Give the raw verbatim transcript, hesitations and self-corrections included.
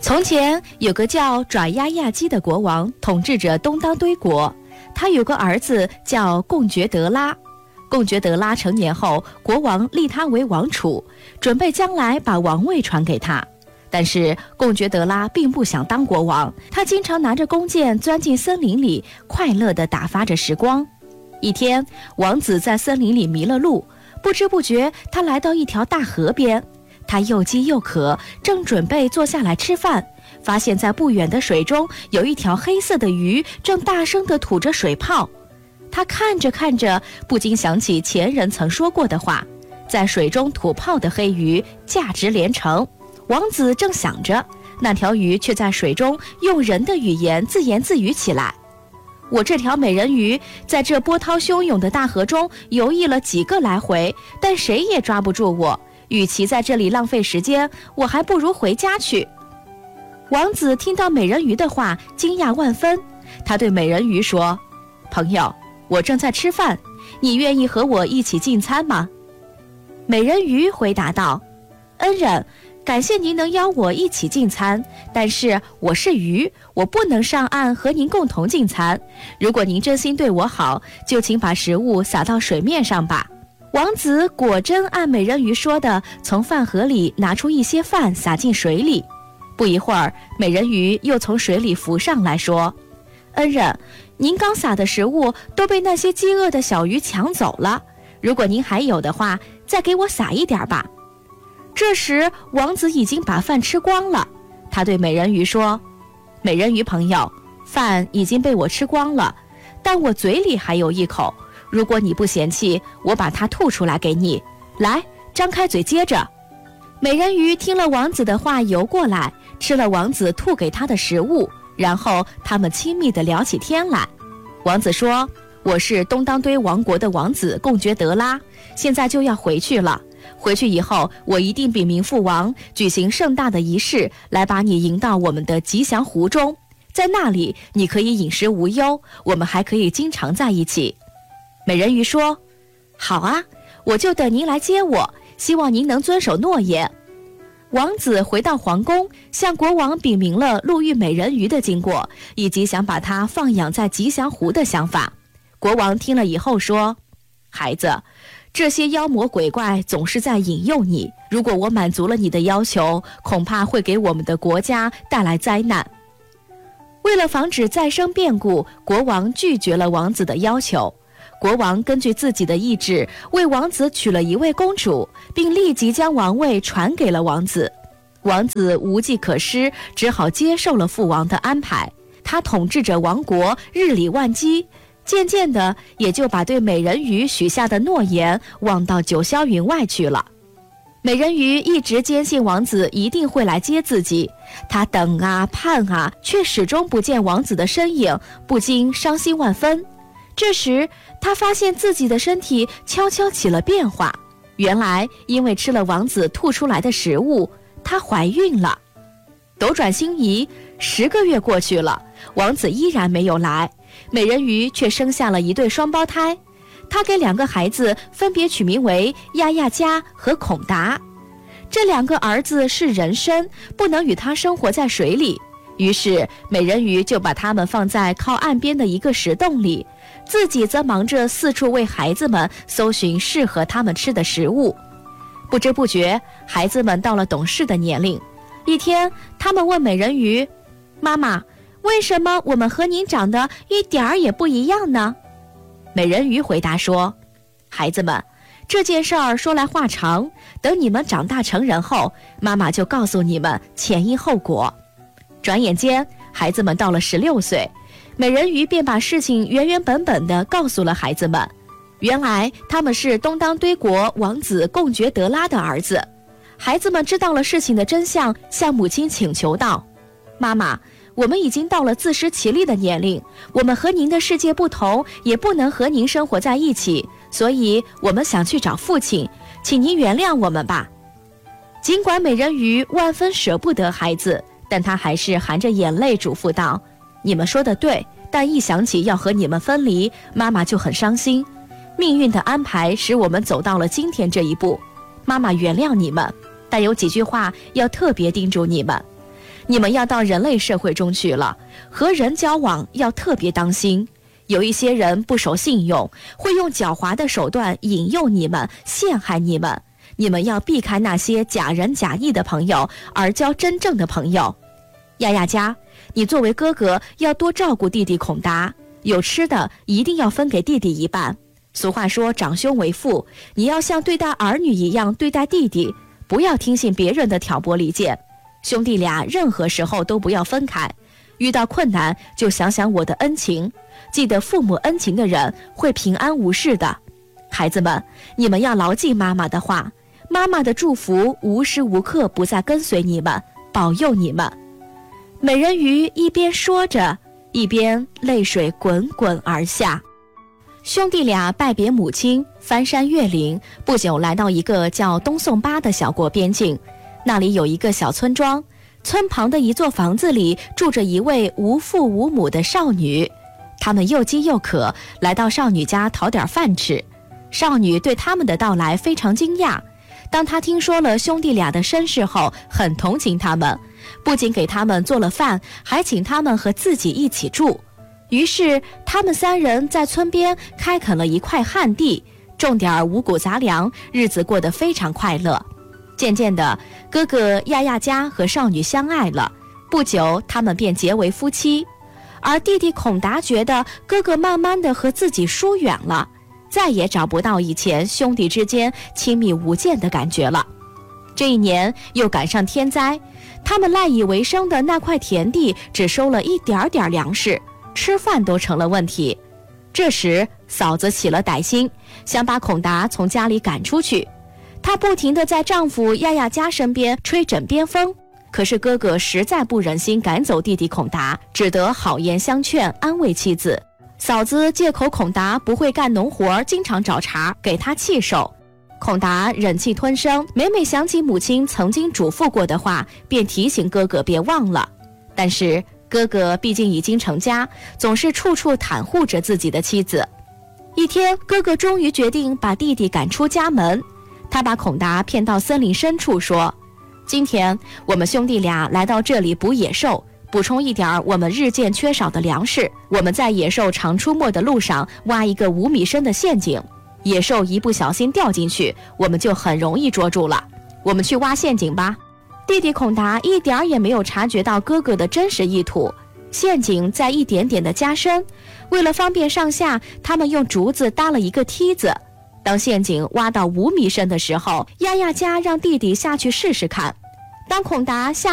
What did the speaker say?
从前有个叫爪呀呀基的国王，统治着东当堆国。他有个儿子叫贡觉德拉。贡觉德拉成年后，国王立他为王储，准备将来把王位传给他。但是贡觉德拉并不想当国王，他经常拿着弓箭钻进森林里，快乐地打发着时光。一天，王子在森林里迷了路，不知不觉他来到一条大河边。他又饥又渴，正准备坐下来吃饭，发现在不远的水中有一条黑色的鱼正大声地吐着水泡。他看着看着，不禁想起前人曾说过的话，在水中吐泡的黑鱼价值连城。王子正想着，那条鱼却在水中用人的语言自言自语起来：我这条美人鱼在这波涛汹涌的大河中游弋了几个来回，但谁也抓不住我，与其在这里浪费时间，我还不如回家去。王子听到美人鱼的话，惊讶万分。他对美人鱼说：朋友，我正在吃饭，你愿意和我一起进餐吗？美人鱼回答道：恩人，感谢您能邀我一起进餐，但是我是鱼，我不能上岸和您共同进餐。如果您真心对我好，就请把食物撒到水面上吧。王子果真按美人鱼说的，从饭盒里拿出一些饭撒进水里。不一会儿，美人鱼又从水里浮上来说：恩人，您刚撒的食物都被那些饥饿的小鱼抢走了，如果您还有的话，再给我撒一点吧。这时王子已经把饭吃光了，他对美人鱼说：美人鱼朋友，饭已经被我吃光了，但我嘴里还有一口，如果你不嫌弃，我把它吐出来给你。来，张开嘴接着。美人鱼听了王子的话，游过来，吃了王子吐给他的食物，然后他们亲密地聊起天来。王子说：我是东当堆王国的王子贡觉德拉，现在就要回去了。回去以后，我一定禀明父王，举行盛大的仪式，来把你迎到我们的吉祥湖中。在那里，你可以饮食无忧，我们还可以经常在一起。美人鱼说：好啊，我就等您来接我，希望您能遵守诺言。王子回到皇宫，向国王禀明了路遇美人鱼的经过，以及想把它放养在吉祥湖的想法。国王听了以后说：孩子，这些妖魔鬼怪总是在引诱你，如果我满足了你的要求，恐怕会给我们的国家带来灾难。为了防止再生变故，国王拒绝了王子的要求。国王根据自己的意志，为王子娶了一位公主，并立即将王位传给了王子。王子无计可施，只好接受了父王的安排。他统治着王国，日理万机，渐渐的也就把对美人鱼许下的诺言忘到九霄云外去了。美人鱼一直坚信王子一定会来接自己，她等啊盼啊，却始终不见王子的身影，不禁伤心万分。这时她发现自己的身体悄悄起了变化，原来因为吃了王子吐出来的食物，她怀孕了。斗转星移，十个月过去了，王子依然没有来，美人鱼却生下了一对双胞胎。她给两个孩子分别取名为亚亚加和孔达。这两个儿子是人参，不能与他生活在水里，于是美人鱼就把他们放在靠岸边的一个石洞里，自己则忙着四处为孩子们搜寻适合他们吃的食物。不知不觉，孩子们到了懂事的年龄。一天，他们问美人鱼：妈妈，为什么我们和您长得一点儿也不一样呢？美人鱼回答说：孩子们，这件事儿说来话长，等你们长大成人后，妈妈就告诉你们前因后果。转眼间，孩子们到了十六岁，美人鱼便把事情原原本本地告诉了孩子们。原来他们是东当堆国王子贡觉德拉的儿子。孩子们知道了事情的真相，向母亲请求道：妈妈，我们已经到了自食其力的年龄，我们和您的世界不同，也不能和您生活在一起，所以我们想去找父亲，请您原谅我们吧。尽管美人鱼万分舍不得孩子，但她还是含着眼泪嘱咐道：你们说的对，但一想起要和你们分离，妈妈就很伤心。命运的安排使我们走到了今天这一步，妈妈原谅你们，但有几句话要特别叮嘱你们。 你们要到人类社会中去了，和人交往要特别当心。有一些人不守信用，会用狡猾的手段引诱你们，陷害你们。你们要避开那些假仁假义的朋友，而交真正的朋友。亚亚家，你作为哥哥要多照顾弟弟孔达，有吃的一定要分给弟弟一半。俗话说长兄为父，你要像对待儿女一样对待弟弟，不要听信别人的挑拨离间。兄弟俩任何时候都不要分开，遇到困难就想想我的恩情，记得父母恩情的人会平安无事的。孩子们，你们要牢记妈妈的话，妈妈的祝福无时无刻不在跟随你们，保佑你们。美人鱼一边说着，一边泪水滚滚而下。兄弟俩拜别母亲，翻山越岭，不久来到一个叫东宋巴的小国边境。那里有一个小村庄，村旁的一座房子里住着一位无父无母的少女。他们又饥又渴，来到少女家讨点饭吃。少女对他们的到来非常惊讶，当她听说了兄弟俩的身世后，很同情他们，不仅给他们做了饭，还请他们和自己一起住。于是他们三人在村边开垦了一块旱地，种点五谷杂粮，日子过得非常快乐。渐渐的，哥哥亚亚家和少女相爱了，不久他们便结为夫妻。而弟弟孔达觉得哥哥慢慢的和自己疏远了，再也找不到以前兄弟之间亲密无间的感觉了。这一年又赶上天灾，他们赖以为生的那块田地只收了一点点粮食，吃饭都成了问题。这时嫂子起了歹心，想把孔达从家里赶出去。她不停地在丈夫亚亚家身边吹枕边风，可是哥哥实在不忍心赶走弟弟孔达，只得好言相劝，安慰妻子。嫂子借口孔达不会干农活，经常找茬，给他气受。孔达忍气吞声，每每想起母亲曾经嘱咐过的话，便提醒哥哥别忘了。但是哥哥毕竟已经成家，总是处处袒护着自己的妻子。一天，哥哥终于决定把弟弟赶出家门。他把孔达骗到森林深处，说：今天我们兄弟俩来到这里捕野兽，补充一点我们日渐缺少的粮食。我们在野兽常出没的路上挖一个五米深的陷阱，野兽一不小心掉进去，我们就很容易捉住了。我们去挖陷阱吧。弟弟孔达一点也没有察觉到哥哥的真实意图，陷阱在一点点的加深。为了方便上下，他们用竹子搭了一个梯子。当陷阱挖到五米深的时候，亚亚家让弟弟下去试试看。当孔达下